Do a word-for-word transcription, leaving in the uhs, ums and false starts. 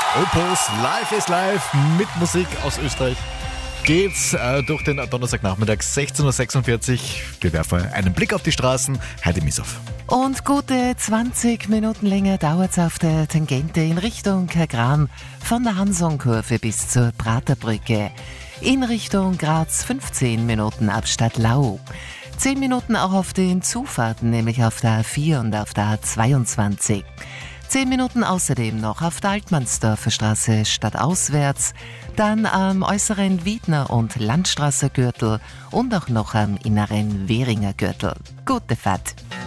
Opus Live is Live mit Musik aus Österreich geht's äh, durch den Donnerstagnachmittag sechzehn Uhr sechsundvierzig. Wir werfen einen Blick auf die Straßen. Heidi Missoff. Und gute zwanzig Minuten länger dauert es auf der Tangente in Richtung Kagran von der Hansonkurve bis zur Praterbrücke. In Richtung Graz fünfzehn Minuten ab Stadtlau. zehn Minuten auch auf den Zufahrten, nämlich auf der A vier und auf der A zweiundzwanzig. zehn Minuten außerdem noch auf der Altmannsdorfer Straße stadtauswärts, dann am äußeren Wiedner- und Landstraßer Gürtel und auch noch am inneren Währinger Gürtel. Gute Fahrt!